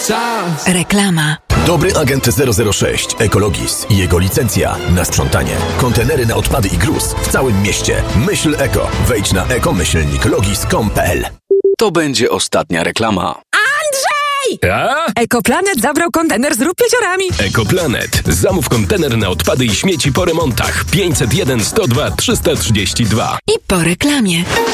Reklama. Dobry agent 006 Ecologis i jego licencja na sprzątanie. Kontenery na odpady i gruz w całym mieście. Myśl eko. Wejdź na eko-logis.com.pl. To będzie ostatnia reklama. Andrzej! A? Ekoplanet zabrał kontener z rupieciorami. Ekoplanet. Zamów kontener na odpady i śmieci po remontach. 501 102 332. I po reklamie.